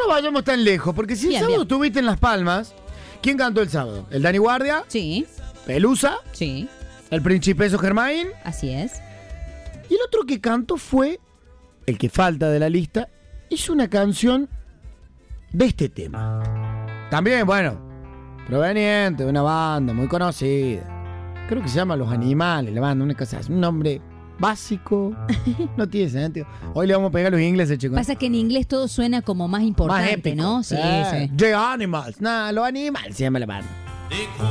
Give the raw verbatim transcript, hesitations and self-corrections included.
nos vayamos tan lejos, porque si el Bien, sábado bien. estuviste en Las Palmas, ¿quién cantó el sábado? ¿El Dani Guardia? Sí, ¿Pelusa? sí, ¿El Principeso Germain? así es. Y el otro que cantó fue, el que falta de la lista, hizo una canción de este tema. También, bueno, proveniente de una banda muy conocida. Creo que se llama Los Animales, la banda, una cosa así, un nombre básico. No tiene sentido. Hoy le vamos a pegar a los ingleses, chicos. Pasa que en inglés todo suena como más importante, Más épico. ¿no? Sí, Eh, sí. The Animals. Nah, los animales se llama la banda.